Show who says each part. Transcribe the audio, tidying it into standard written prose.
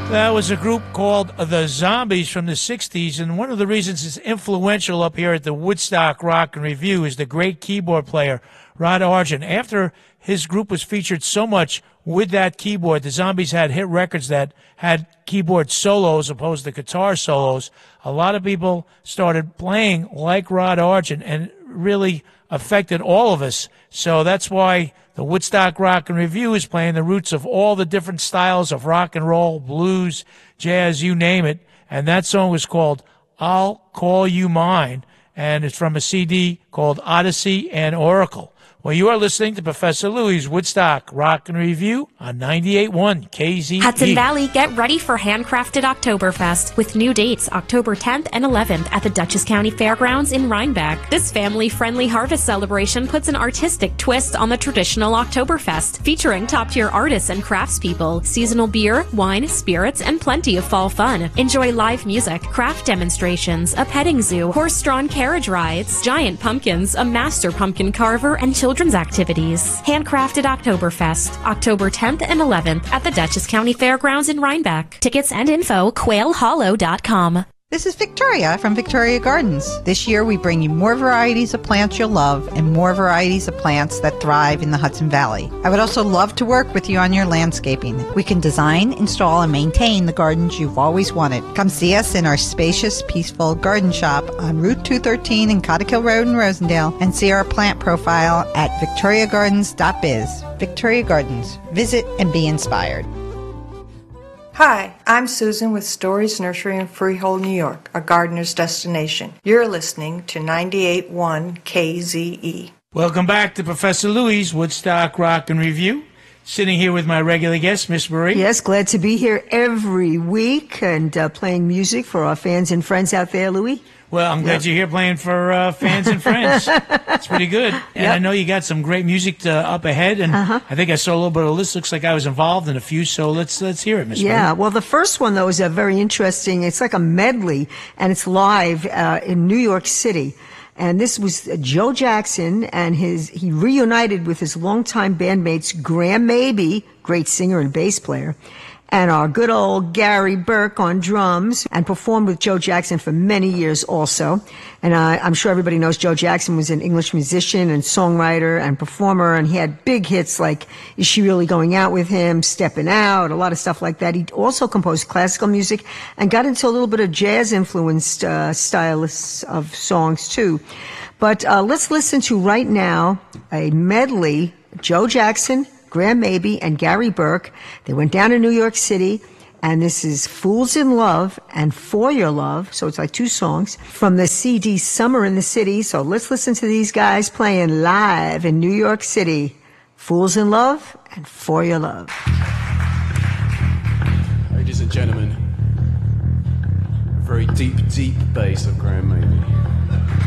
Speaker 1: That was a group called the Zombies from the 60s, and one of the reasons it's influential up here at the Woodstock Rock and Review is the great keyboard player, Rod Argent. After his group was featured so much with that keyboard, the Zombies had hit records that had keyboard solos opposed to guitar solos. A lot of people started playing like Rod Argent, and it really affected all of us. So that's why the Woodstock Rock and Review is playing the roots of all the different styles of rock and roll, blues, jazz, you name it. And that song was called I'll Call You Mine, and it's from a CD called Odyssey and Oracle. Well, you are listening to Professor Louie's Woodstock Rock and Review on 98.1 KZE.
Speaker 2: Hudson Valley, get ready for Handcrafted Oktoberfest with new dates October 10th and 11th at the Dutchess County Fairgrounds in Rhinebeck. This family-friendly harvest celebration puts an artistic twist on the traditional Oktoberfest, featuring top-tier artists and craftspeople, seasonal beer, wine, spirits, and plenty of fall fun. Enjoy live music, craft demonstrations, a petting zoo, horse-drawn carriage rides, giant pumpkins, a master pumpkin carver, and children's activities. Handcrafted Oktoberfest, October 10th and 11th at the Dutchess County Fairgrounds in Rhinebeck. Tickets and info, quailhollow.com.
Speaker 3: This is Victoria from Victoria Gardens. This year we bring you more varieties of plants you'll love and more varieties of plants that thrive in the Hudson Valley. I would also love to work with you on your landscaping. We can design, install, and maintain the gardens you've always wanted. Come see us in our spacious, peaceful garden shop on Route 213 in Cottikill Road in Rosendale, and see our plant profile at victoriagardens.biz. Victoria Gardens. Visit and be inspired.
Speaker 4: Hi, I'm Susan with Stories Nursery in Freehold, New York, a gardener's destination. You're listening to 98.1 KZE.
Speaker 1: Welcome back to Professor Louie's Woodstock Rock and Review. Sitting here with my regular guest, Miss Marie.
Speaker 5: Yes, glad to be here every week and playing music for our fans and friends out there, Louie.
Speaker 1: Well, I'm glad you're here playing for fans and friends. It's pretty good. And I know you got some great music up ahead, and I think I saw a little bit of a list. Looks like I was involved in a few, so let's hear it, Miss Marie.
Speaker 5: Yeah, well, the first one, though, is a very interesting. It's like a medley, and it's live in New York City. And this was Joe Jackson, and he reunited with his longtime bandmates Graham Mabey, great singer and bass player, and our good old Gary Burke on drums, and performed with Joe Jackson for many years also. And I'm sure everybody knows Joe Jackson was an English musician and songwriter and performer, and he had big hits like Is She Really Going Out With Him, Steppin' Out, a lot of stuff like that. He also composed classical music and got into a little bit of jazz-influenced stylists of songs too. But let's listen to right now a medley, Joe Jackson, Graham Mabey, and Gary Burke. They went down to New York City, and this is Fools in Love and For Your Love, so it's like two songs, from the CD Summer in the City. So let's listen to these guys playing live in New York City. Fools in Love and For Your Love.
Speaker 6: Ladies and gentlemen, very deep, deep bass of Graham Mabey.